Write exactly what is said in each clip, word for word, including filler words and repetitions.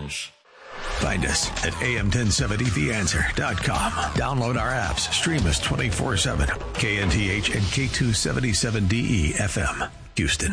News. Find us at A M ten seventy the answer dot com. Download our apps. Stream us twenty-four seven. K N T H and K two seventy-seven D E F M, Houston.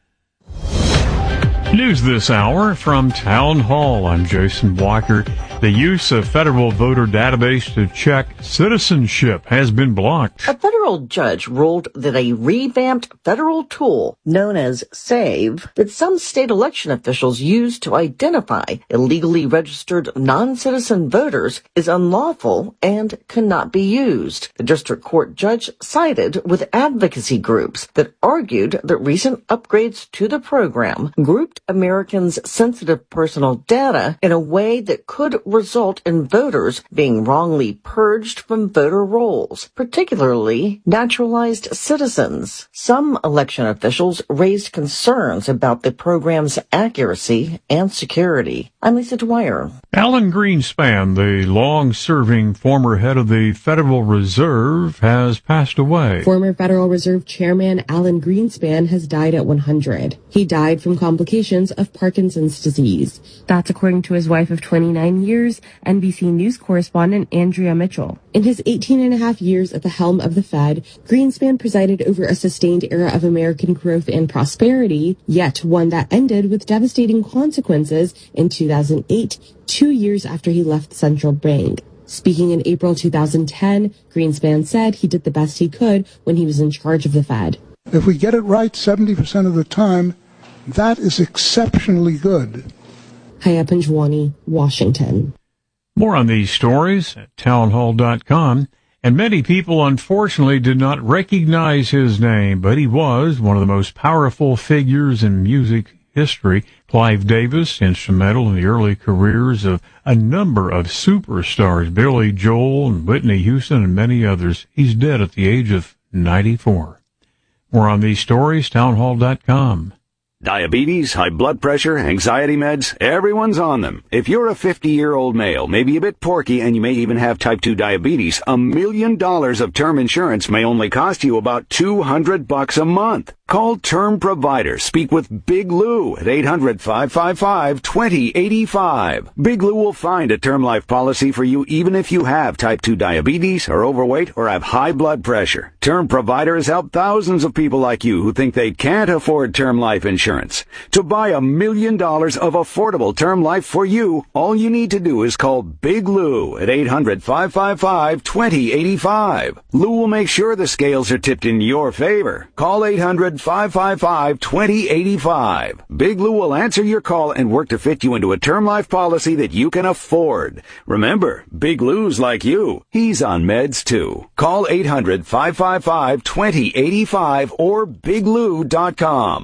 News this hour from Town Hall. I'm Jason Blocker. The use of federal voter database to check citizenship has been blocked. A federal judge ruled that a revamped federal tool known as SAVE that some state election officials use to identify illegally registered non-citizen voters is unlawful and cannot be used. The district court judge sided with advocacy groups that argued that recent upgrades to the program grouped Americans' sensitive personal data in a way that could result in voters being wrongly purged from voter rolls, particularly naturalized citizens. Some election officials raised concerns about the program's accuracy and security. I'm Lisa Dwyer. Alan Greenspan, the long-serving former head of the Federal Reserve, has passed away. Former Federal Reserve Chairman Alan Greenspan has died at one hundred. He died from complications of Parkinson's disease. That's according to his wife of twenty-nine years, N B C News correspondent Andrea Mitchell. In his eighteen and a half years at the helm of the Fed, Greenspan presided over a sustained era of American growth and prosperity, yet one that ended with devastating consequences in two thousand eight, two years after he left the central bank. Speaking in April two thousand ten, Greenspan said he did the best he could when he was in charge of the Fed. If we get it right seventy percent of the time, that is exceptionally good. Haya Panjwani, Washington. More on these stories at town hall dot com. And many people, unfortunately, did not recognize his name, but he was one of the most powerful figures in music history. Clive Davis, instrumental in the early careers of a number of superstars, Billy Joel and Whitney Houston and many others. He's dead at the age of ninety-four. More on these stories, town hall dot com. Diabetes, high blood pressure, anxiety meds, everyone's on them. If you're a fifty-year-old male, maybe a bit porky, and you may even have type two diabetes, a million dollars of term insurance may only cost you about two hundred bucks a month. Call Term Provider. Speak with Big Lou at eight hundred, five five five, two zero eight five. Big Lou will find a term life policy for you even if you have type two diabetes, are overweight, or have high blood pressure. Term Provider has helped thousands of people like you who think they can't afford term life insurance. To buy a million dollars of affordable term life for you, all you need to do is call Big Lou at eight hundred, five five five, two zero eight five. Lou will make sure the scales are tipped in your favor. Call eight hundred, five five five, two zero eight five. Big Lou will answer your call and work to fit you into a term life policy that you can afford. Remember, Big Lou's like you. He's on meds too. Call eight hundred, five five five, two zero eight five or big lou dot com.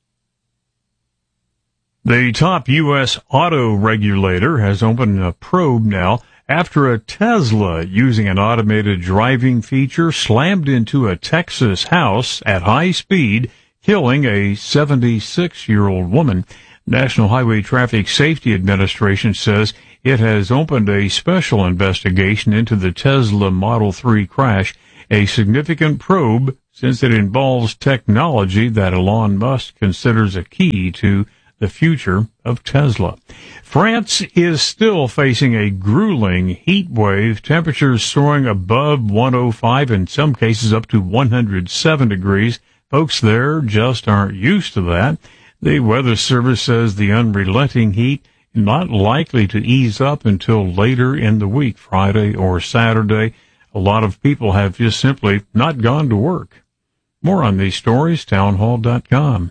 The top U S auto regulator has opened a probe now after a Tesla using an automated driving feature slammed into a Texas house at high speed, killing a seventy-six-year-old woman. National Highway Traffic Safety Administration says it has opened a special investigation into the Tesla Model three crash, a significant probe since it involves technology that Elon Musk considers a key to the future of Tesla. France is still facing a grueling heat wave, temperatures soaring above one oh five, in some cases up to one hundred seven degrees. Folks there just aren't used to that. The Weather Service says the unrelenting heat is not likely to ease up until later in the week, Friday or Saturday. A lot of people have just simply not gone to work. More on these stories, town hall dot com.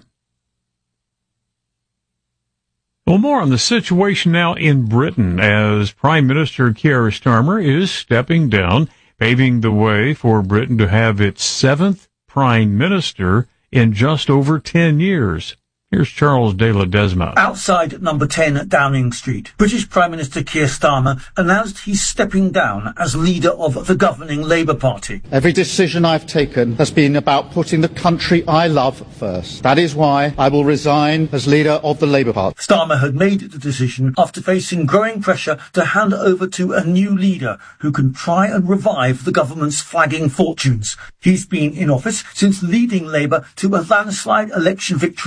Well, more on the situation now in Britain as Prime Minister Keir Starmer is stepping down, paving the way for Britain to have its seventh Prime Minister in just over ten years. Here's Charles de Ledesma. Outside number ten Downing Street, British Prime Minister Keir Starmer announced he's stepping down as leader of the governing Labour Party. Every decision I've taken has been about putting the country I love first. That is why I will resign as leader of the Labour Party. Starmer had made the decision after facing growing pressure to hand over to a new leader who can try and revive the government's flagging fortunes. He's been in office since leading Labour to a landslide election victory in July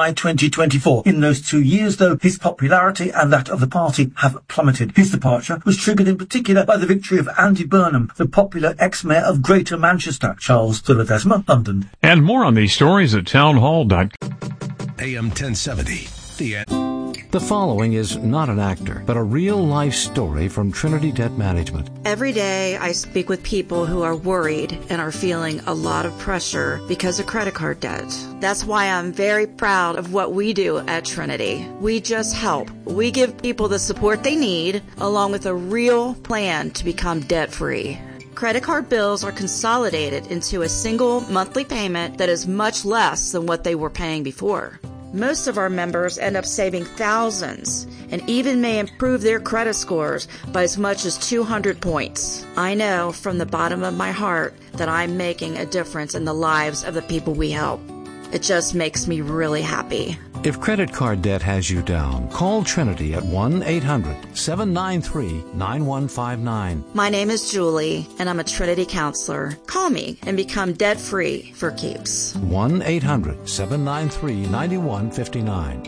July twenty twenty-four. In those two years, though, his popularity and that of the party have plummeted. His departure was triggered in particular by the victory of Andy Burnham, the popular ex-mayor of Greater Manchester. Charles de Ledesma, London. And more on these stories at townhall dot com. A M ten seventy, The Answer. The following is not an actor, but a real-life story from Trinity Debt Management. Every day I speak with people who are worried and are feeling a lot of pressure because of credit card debt. That's why I'm very proud of what we do at Trinity. We just help. We give people the support they need, along with a real plan to become debt-free. Credit card bills are consolidated into a single monthly payment that is much less than what they were paying before. Most of our members end up saving thousands and even may improve their credit scores by as much as two hundred points. I know from the bottom of my heart that I'm making a difference in the lives of the people we help. It just makes me really happy. If credit card debt has you down, call Trinity at one eight hundred seven nine three nine one five nine. My name is Julie, and I'm a Trinity counselor. Call me and become debt-free for keeps. one eight hundred seven nine three nine one five nine.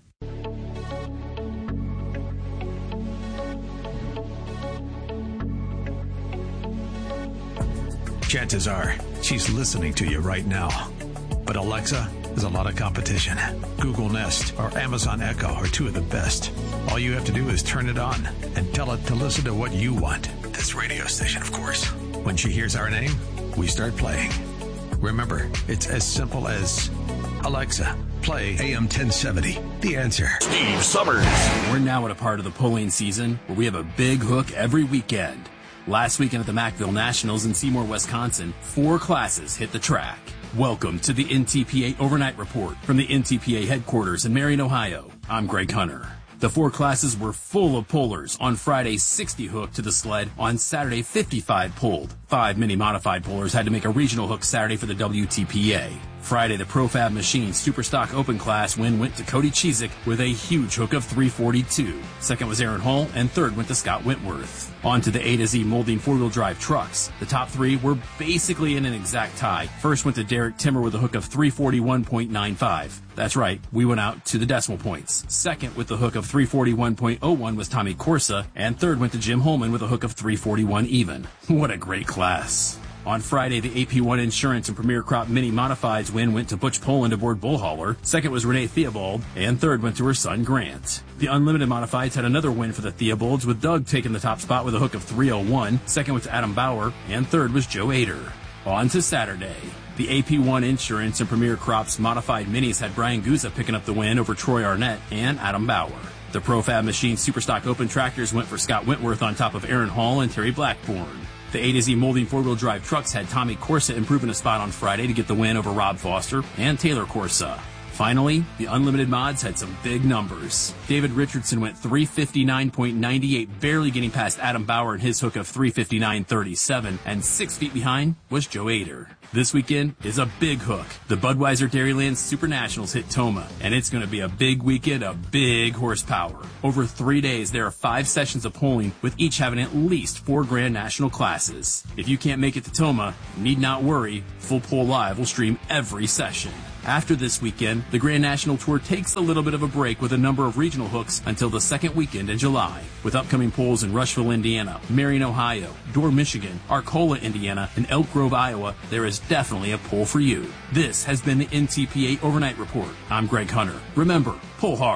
Chances are she's listening to you right now. But Alexa, there's a lot of competition. Google Nest or Amazon Echo are two of the best. All you have to do is turn it on and tell it to listen to what you want. This radio station, of course. When she hears our name, we start playing. Remember, it's as simple as, Alexa, play A M ten seventy, The Answer. Steve Summers. We're now at a part of the polling season where we have a big hook every weekend. Last weekend at the Mackville Nationals in Seymour, Wisconsin, four classes hit the track. Welcome to the N T P A Overnight Report from the N T P A headquarters in Marion, Ohio. I'm Greg Hunter. The four classes were full of pullers. On Friday, sixty hooked to the sled. On Saturday, fifty-five pulled. Five mini-modified pullers had to make a regional hook Saturday for the W T P A. Friday, the Profab Machine Superstock Open Class win went to Cody Cheezick with a huge hook of three forty-two. Second was Aaron Hall, and third went to Scott Wentworth. On to the A to Z molding four-wheel drive trucks. The top three were basically in an exact tie. First went to Derek Timmer with a hook of three forty-one point nine five. That's right, we went out to the decimal points. Second with the hook of three forty-one point oh one was Tommy Corsa, and third went to Jim Holman with a hook of three forty-one even. What a great class. On Friday, the A P one Insurance and Premier Crop Mini Modifieds win went to Butch Poland aboard Bullhauler. Second was Renee Theobald, and third went to her son Grant. The Unlimited Modifieds had another win for the Theobalds, with Doug taking the top spot with a hook of three oh one. Second went to Adam Bauer, and third was Joe Ader. On to Saturday. The A P one Insurance and Premier Crops Modified Minis had Brian Guza picking up the win over Troy Arnett and Adam Bauer. The Profab Machine Superstock Open Tractors went for Scott Wentworth on top of Aaron Hall and Terry Blackburn. The A to Z molding four-wheel drive trucks had Tommy Corsa improving a spot on Friday to get the win over Rob Foster and Taylor Corsa. Finally, the Unlimited Mods had some big numbers. David Richardson went three fifty-nine point nine eight, barely getting past Adam Bauer and his hook of three fifty-nine thirty-seven, and six feet behind was Joe Ader. This weekend is a big hook. The Budweiser Dairyland Super Nationals hit Toma, and it's going to be a big weekend of big horsepower. Over three days, there are five sessions of polling, with each having at least four Grand National classes. If you can't make it to Toma, need not worry. Full Poll Live will stream every session. After this weekend, the Grand National Tour takes a little bit of a break with a number of regional hooks until the second weekend in July. With upcoming polls in Rushville, Indiana, Marion, Ohio, Dorr, Michigan, Arcola, Indiana, and Elk Grove, Iowa, there is definitely a poll for you. This has been the N T P A Overnight Report. I'm Greg Hunter. Remember, pull hard.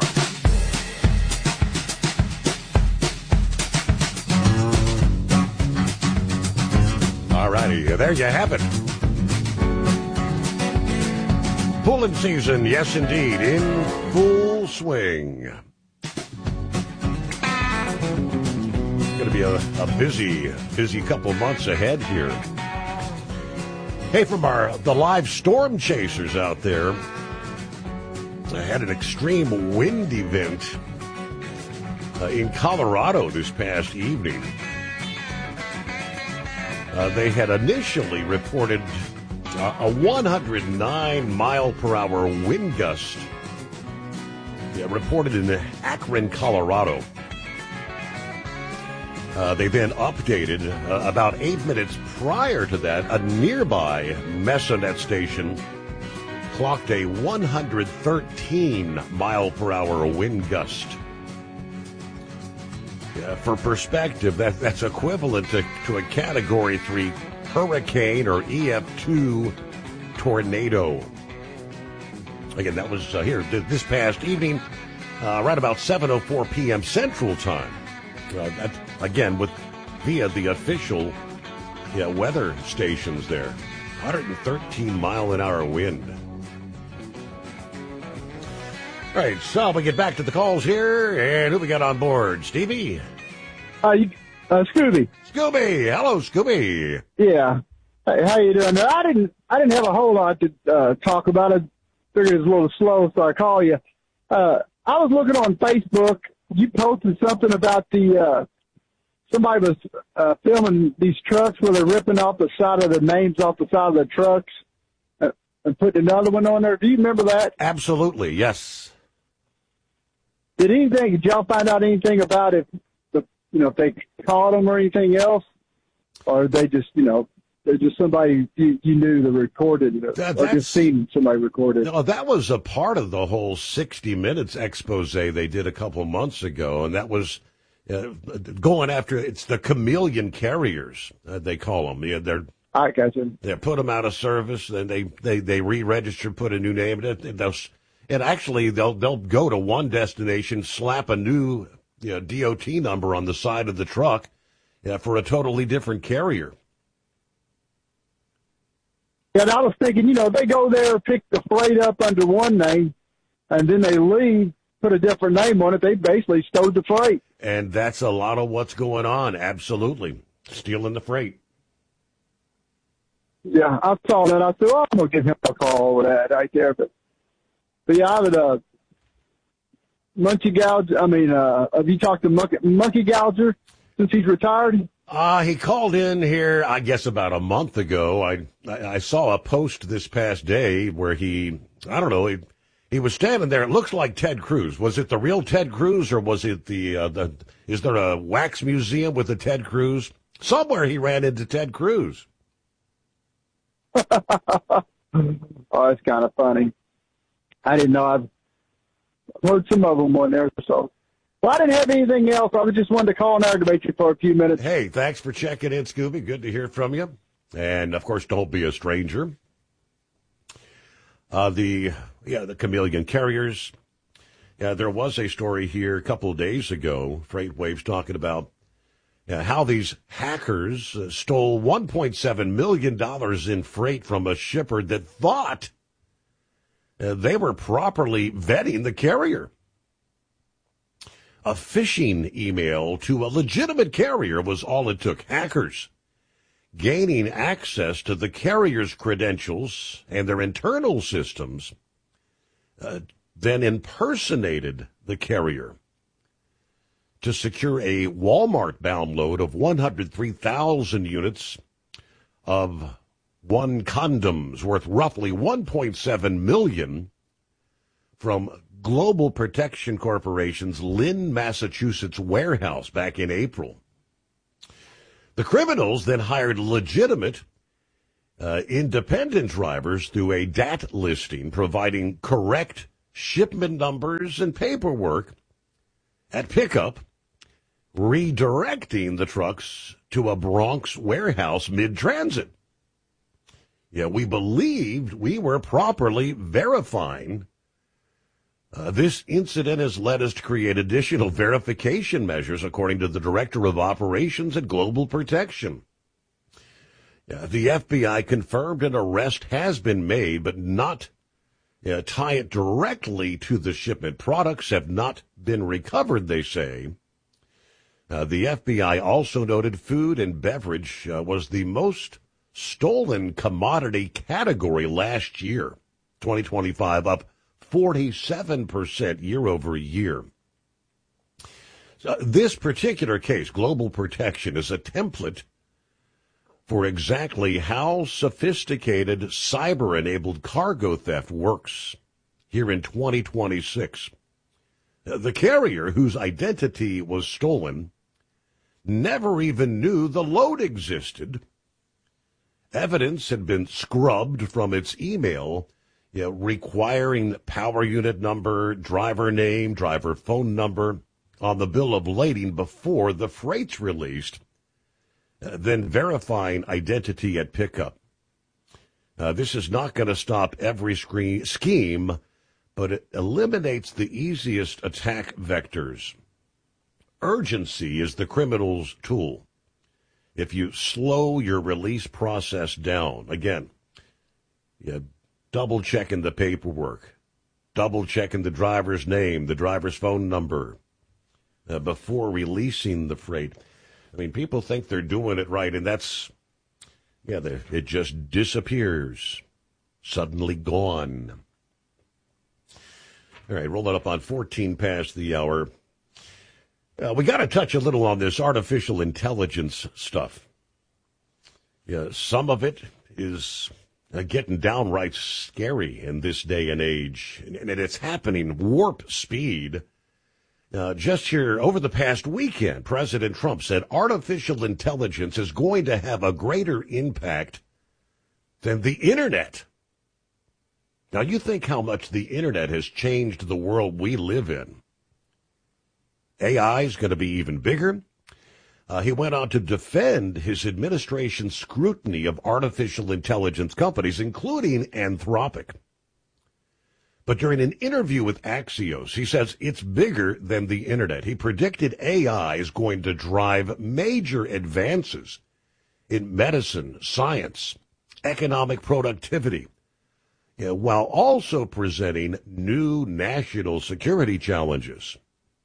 All righty, there you have it. Pulling season, yes indeed, in full swing. Going to be a, a busy, busy couple months ahead here. Hey, from our the live storm chasers out there, I had an extreme wind event uh, in Colorado this past evening. Uh, they had initially reported Uh, a one hundred nine mile per hour wind gust yeah, reported in Akron, Colorado. Uh, they then updated uh, about eight minutes prior to that. A nearby Mesonet station clocked a one hundred thirteen mile per hour wind gust. Yeah, for perspective, that, that's equivalent to, to a Category three hurricane or E F two tornado. Again, that was uh, here this past evening, uh, right about seven oh four p.m. Central Time. Uh, that, again, with via the official yeah, weather stations there. one hundred thirteen mile an hour wind. All right, so we get back to the calls here, and who we got on board? Stevie? Uh, you, uh, Scooby. Scooby! Hello, Scooby! Yeah. Hey, how you doing? I didn't I didn't have a whole lot to uh, talk about. I figured it was a little slow, so I call you. Uh, I was looking on Facebook. You posted something about the, uh, somebody was uh, filming these trucks where they're ripping off the side of the names off the side of the trucks uh, and putting another one on there. Do you remember that? Absolutely, yes. Did anything, did y'all find out anything about if, the, you know, if they caught them or anything else? Or they just, you know, they're just somebody you, you knew that recorded it, that, or just seen somebody record it? No, that was a part of the whole sixty minutes expose they did a couple months ago, and that was uh, going after, it's the chameleon carriers, uh, they call them. Yeah, they're, I got you. They put them out of service, then they, they, they re-register, put a new name in it. Those, And actually, they'll they'll go to one destination, slap a new you know, D O T number on the side of the truck yeah, for a totally different carrier. Yeah, and I was thinking, you know, they go there, pick the freight up under one name, and then they leave, put a different name on it. They basically stole the freight. And that's a lot of what's going on, absolutely. Stealing the freight. Yeah, I saw that. I said, well, I'm going to give him a call over that right there. But But yeah, I would, uh, Monkey Gouge, I mean, uh, have you talked to Monkey, Monkey Gouger since he's retired? Uh, he called in here, I guess, about a month ago. I, I, I saw a post this past day where he, I don't know, he, he was standing there. It looks like Ted Cruz. Was it the real Ted Cruz, or was it the, uh, the, is there a wax museum with the Ted Cruz? Somewhere he ran into Ted Cruz. Oh, it's kind of funny. I didn't know. I've heard some of them on there. So, well, I didn't have anything else. I was just wanted to call and aggravate you for a few minutes. Hey, thanks for checking in, Scooby. Good to hear from you. And, of course, don't be a stranger. Uh, the, yeah, the chameleon carriers. Yeah, there was a story here a couple of days ago, FreightWaves, talking about yeah, how these hackers uh, stole one point seven million dollars in freight from a shipper that thought Uh, they were properly vetting the carrier. A phishing email to a legitimate carrier was all it took. Hackers gaining access to the carrier's credentials and their internal systems uh, then impersonated the carrier to secure a Walmart-bound load of one hundred three thousand units of one condoms worth roughly one point seven million dollars from Global Protection Corporation's Lynn, Massachusetts warehouse back in April. The criminals then hired legitimate uh, independent drivers through a D A T listing, providing correct shipment numbers and paperwork at pickup, redirecting the trucks to a Bronx warehouse mid-transit. Yeah, we believed we were properly verifying. Uh, this incident has led us to create additional verification measures, according to the Director of Operations at Global Protection. Yeah, the F B I confirmed an arrest has been made, but not uh, tie it directly to the shipment. Products have not been recovered, they say. Uh, the F B I also noted food and beverage uh, was the most stolen commodity category last year, twenty twenty-five, up forty-seven percent year over year. So this particular case, Global Protection, is a template for exactly how sophisticated cyber-enabled cargo theft works here in twenty twenty-six. The carrier whose identity was stolen never even knew the load existed. Evidence had been scrubbed from its email you know, requiring power unit number, driver name, driver phone number on the bill of lading before the freight's released, uh, then verifying identity at pickup. Uh, this is not going to stop every screen, scheme, but it eliminates the easiest attack vectors. Urgency is the criminal's tool. If you slow your release process down, again, you double checking the paperwork, double checking the driver's name, the driver's phone number, uh, before releasing the freight. I mean, people think they're doing it right, and that's, yeah, it just disappears, suddenly gone. All right, roll it up on fourteen past the hour. Uh, we got to touch a little on this artificial intelligence stuff. Yeah, some of it is uh, getting downright scary in this day and age, and, and it's happening warp speed. Uh, just here over the past weekend, President Trump said artificial intelligence is going to have a greater impact than the Internet. Now, you think how much the Internet has changed the world we live in. A I is going to be even bigger. Uh, he went on to defend his administration's scrutiny of artificial intelligence companies, including Anthropic. But during an interview with Axios, he says it's bigger than the Internet. He predicted A I is going to drive major advances in medicine, science, economic productivity, you know, while also presenting new national security challenges.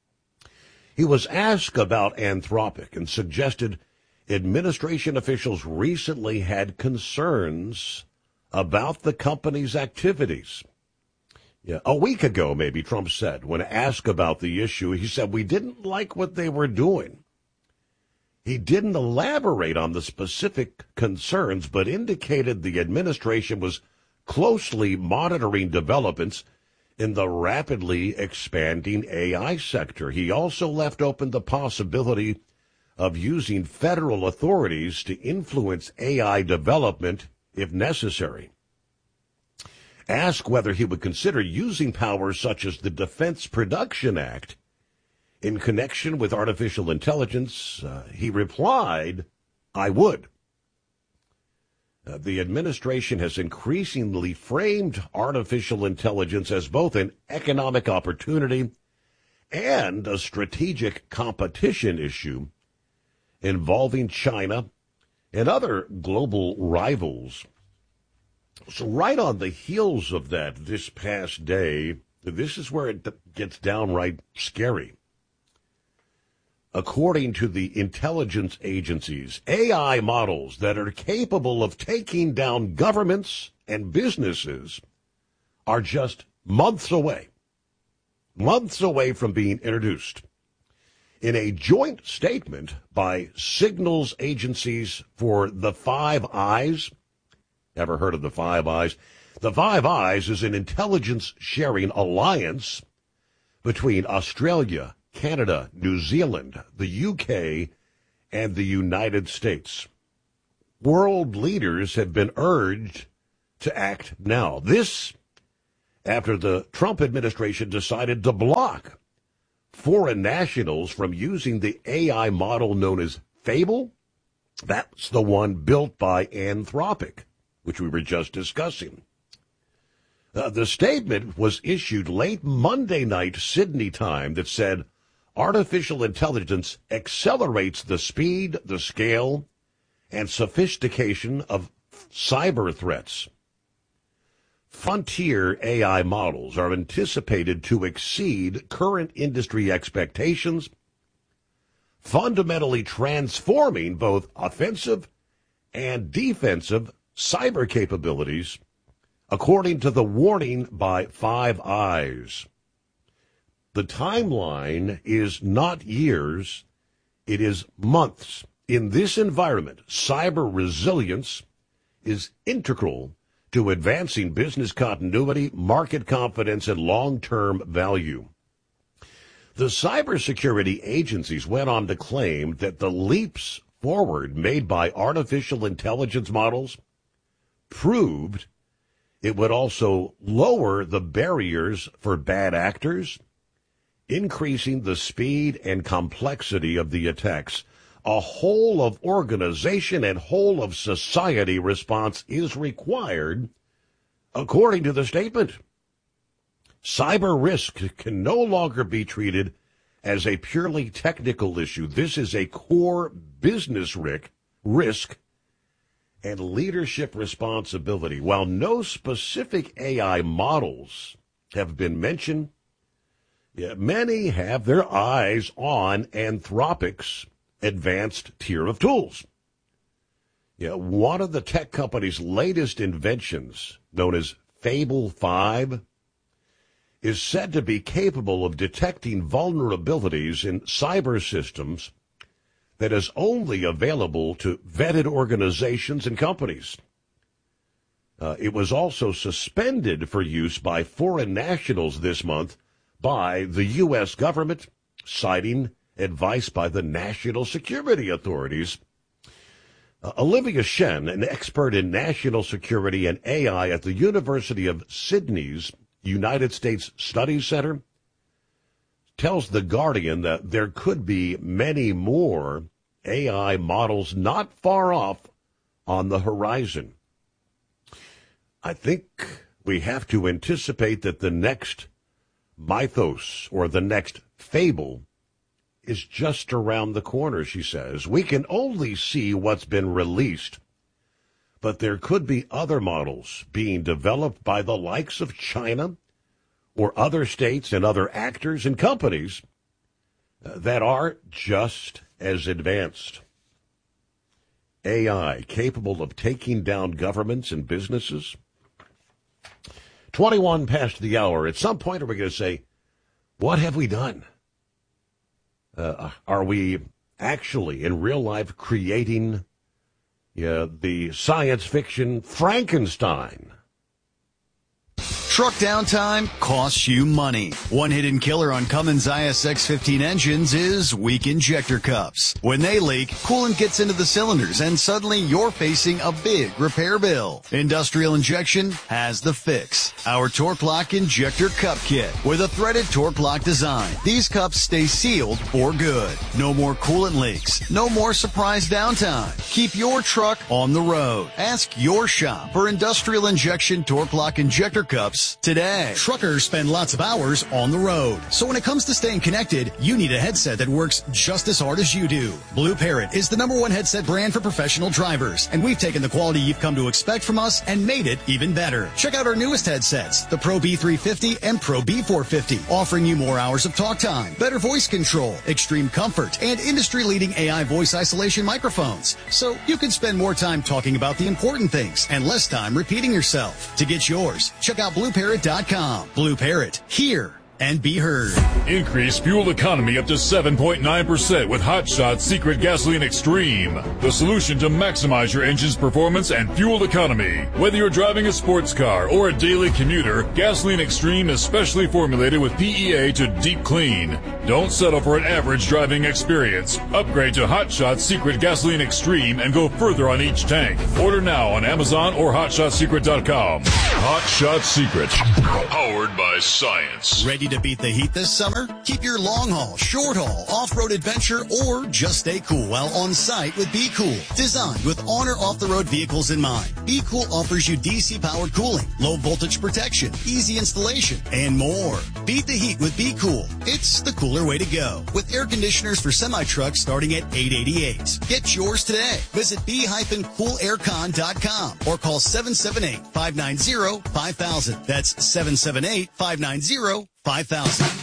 He was asked about Anthropic and suggested administration officials recently had concerns about the company's activities. Yeah, a week ago, maybe, Trump said, when asked about the issue, he said, we didn't like what they were doing. He didn't elaborate on the specific concerns, but indicated the administration was closely monitoring developments in the rapidly expanding A I sector. He also left open the possibility of using federal authorities to influence A I development if necessary. Asked whether he would consider using powers such as the Defense Production Act in connection with artificial intelligence, uh, he replied, I would. Uh, the administration has increasingly framed artificial intelligence as both an economic opportunity and a strategic competition issue involving China and other global rivals. So right on the heels of that this past day, this is where it gets downright scary. According to the intelligence agencies, A I models that are capable of taking down governments and businesses are just months away, months away from being introduced. In a joint statement by signals agencies for the Five Eyes, ever heard of the Five Eyes? The Five Eyes is an intelligence sharing alliance between Australia, Canada, New Zealand, the U K, and the United States. World leaders have been urged to act now. This after the Trump administration decided to block foreign nationals from using the A I model known as Fable. That's the one built by Anthropic, which we were just discussing. Uh, the statement was issued late Monday night Sydney time that said, artificial intelligence accelerates the speed, the scale, and sophistication of cyber threats. Frontier A I models are anticipated to exceed current industry expectations, fundamentally transforming both offensive and defensive cyber capabilities, according to the warning by Five Eyes. The timeline is not years, it is months. In this environment, cyber resilience is integral to advancing business continuity, market confidence, and long-term value. The cybersecurity agencies went on to claim that the leaps forward made by artificial intelligence models proved It would also lower the barriers for bad actors, increasing the speed and complexity of the attacks. A whole of organization and whole of society response is required, according to the statement. Cyber risk can no longer be treated as a purely technical issue. This is a core business risk and leadership responsibility. While no specific A I models have been mentioned, yeah, many have their eyes on Anthropic's advanced tier of tools. Yeah, one of the tech company's latest inventions, known as Fable five, is said to be capable of detecting vulnerabilities in cyber systems that is only available to vetted organizations and companies. Uh, it was also suspended for use by foreign nationals this month by the U S government, citing advice by the national security authorities. Uh, Olivia Shen, an expert in national security and A I at the University of Sydney's United States Studies Center, tells The Guardian that there could be many more A I models not far off on the horizon. I think we have to anticipate that the next mythos or the next fable is just around the corner, she says. We can only see what's been released, but there could be other models being developed by the likes of China or other states and other actors and companies uh, that are just as advanced. A I capable of taking down governments and businesses. twenty-one past the hour. At some point, are we going to say, what have we done? Uh, are we actually, in real life, creating uh, the science fiction Frankenstein? Truck downtime costs you money. One hidden killer on Cummins I S X fifteen engines is weak injector cups. When they leak, coolant gets into the cylinders and suddenly you're facing a big repair bill. Industrial Injection has the fix. Our Torque Lock Injector Cup Kit with a threaded Torque Lock design. These cups stay sealed for good. No more coolant leaks. No more surprise downtime. Keep your truck on the road. Ask your shop for Industrial Injection Torque Lock Injector Cups today. Truckers spend lots of hours on the road. So when it comes to staying connected, you need a headset that works just as hard as you do. Blue Parrot is the number one headset brand for professional drivers, and we've taken the quality you've come to expect from us and made it even better. Check out our newest headsets, the Pro B three fifty and Pro B four fifty, offering you more hours of talk time, better voice control, extreme comfort, and industry-leading A I voice isolation microphones. So you can spend more time talking about the important things and less time repeating yourself. To get yours, check out blue parrot dot com. Blue Parrot, hear and be heard. Increase fuel economy up to seven point nine percent with Hot Shot Secret Gasoline Extreme, the solution to maximize your engine's performance and fuel economy. Whether you're driving a sports car or a daily commuter, Gasoline Extreme is specially formulated with P E A to deep clean. Don't settle for an average driving experience. Upgrade to Hot Shot Secret Gasoline Extreme and go further on each tank. Order now on Amazon or hot shot secret dot com. Hot Shot Secret, powered by science. Ready to beat the heat this summer? Keep your long haul, short haul, off-road adventure, or just stay cool while on site with Be Cool. Designed with on or off-the-road vehicles in mind, Be Cool offers you D C-powered cooling, low voltage protection, easy installation, and more. Beat the heat with Be Cool. It's the cooler way to go. With air conditioners for semi-trucks starting at eight hundred eighty-eight dollars. Get yours today. Visit be cool aircon dot com or call seven seven eight, five nine zero, five thousand. That's seven seven eight, five nine zero, five thousand.